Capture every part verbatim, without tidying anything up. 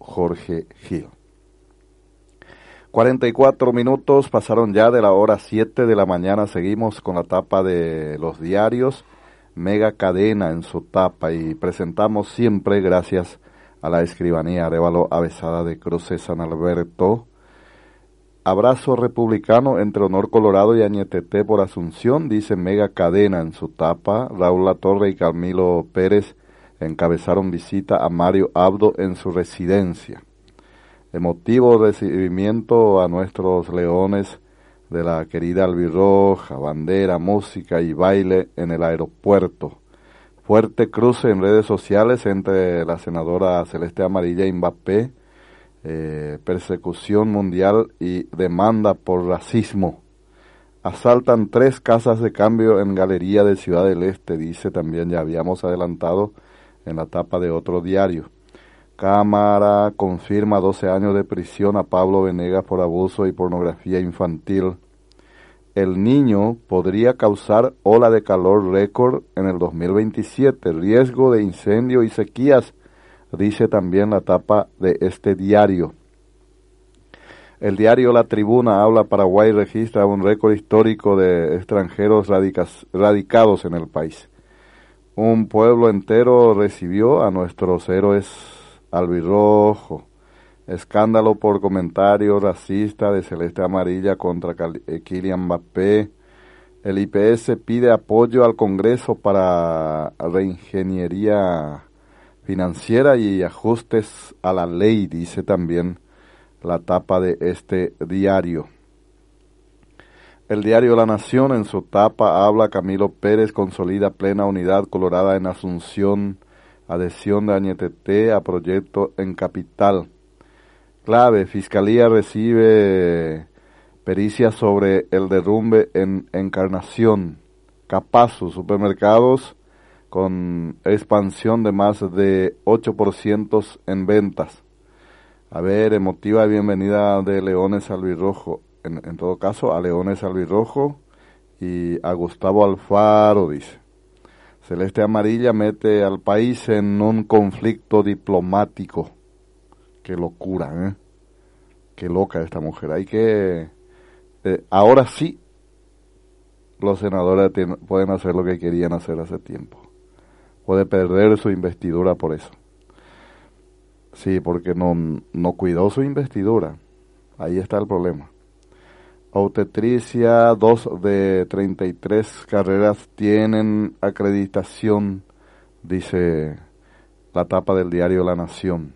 Jorge Gil. cuarenta y cuatro minutos pasaron ya de la hora siete de la mañana. Seguimos con la tapa de los diarios. Mega Cadena en su tapa, y presentamos siempre gracias a la escribanía Arévalo Avesada de Cruces San Alberto. Abrazo republicano entre Honor Colorado y Añeteté por Asunción, dice Mega Cadena en su tapa. Raúl Latorre y Camilo Pérez encabezaron visita a Mario Abdo en su residencia. Emotivo recibimiento a nuestros leones de la querida Albirroja, bandera, música y baile en el aeropuerto. Fuerte cruce en redes sociales entre la senadora Celeste Amarilla y Mbappé. Eh, persecución mundial y demanda por racismo. Asaltan tres casas de cambio en Galería de Ciudad del Este, dice también, ya habíamos adelantado en la tapa de otro diario. Cámara confirma doce años de prisión a Pablo Venegas por abuso y pornografía infantil. El Niño podría causar ola de calor récord en el dos mil veintisiete, riesgo de incendio y sequías, dice también la tapa de este diario. El diario La Tribuna habla: Paraguay registra un récord histórico de extranjeros radicas, radicados en el país. Un pueblo entero recibió a nuestros héroes albirrojo. Escándalo por comentario racista de Celeste Amarilla contra Kylian Mbappé. El I P S pide apoyo al Congreso para reingeniería financiera y ajustes a la ley, dice también la tapa de este diario. El diario La Nación en su tapa habla: Camilo Pérez consolida plena unidad colorada en Asunción, adhesión de Añeteté a proyecto en Capital. Clave: Fiscalía recibe pericia sobre el derrumbe en Encarnación. Capazo, supermercados con expansión de más de ocho por ciento en ventas. A ver, emotiva bienvenida de Leones Albirrojo, en, en todo caso a Leones Albirrojo y a Gustavo Alfaro, dice. Celeste Amarilla mete al país en un conflicto diplomático. Qué locura, ¿eh? Qué loca esta mujer. Hay que... Eh, ahora sí, los senadores tienen, pueden hacer lo que querían hacer hace tiempo. Puede perder su investidura por eso. Sí, porque no, no cuidó su investidura. Ahí está el problema. Obstetricia, dos de treinta y tres carreras tienen acreditación, dice la tapa del diario La Nación.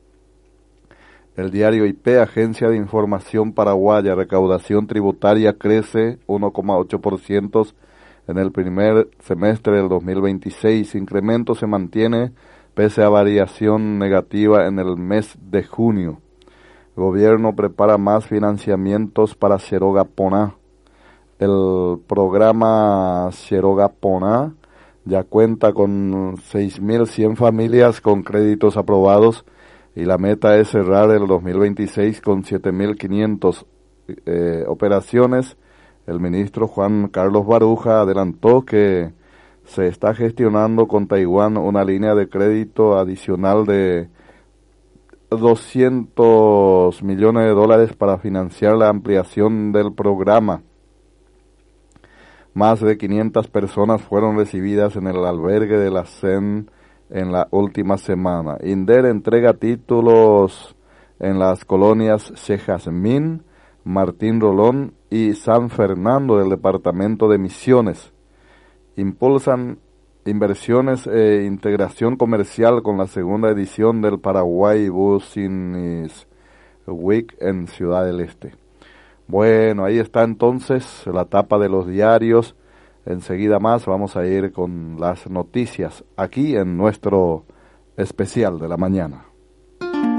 El diario I P, Agencia de Información Paraguaya, recaudación tributaria crece uno coma ocho por ciento en el primer semestre del dos mil veintiséis. Incremento se mantiene pese a variación negativa en el mes de junio. El gobierno prepara más financiamientos para Xerogaponá. El programa Xerogaponá ya cuenta con seis mil cien familias con créditos aprobados y la meta es cerrar el dos mil veintiséis con siete mil quinientas eh, operaciones. El ministro Juan Carlos Baruja adelantó que se está gestionando con Taiwán una línea de crédito adicional de doscientos millones de dólares para financiar la ampliación del programa. Más de quinientas personas fueron recibidas en el albergue de la C E N en la última semana. INDER entrega títulos en las colonias Chejazmín, Martín Rolón y San Fernando del departamento de Misiones. Impulsan inversiones e integración comercial con la segunda edición del Paraguay Business Week en Ciudad del Este. Bueno, ahí está entonces la tapa de los diarios. Enseguida más vamos a ir con las noticias aquí en nuestro especial de la mañana.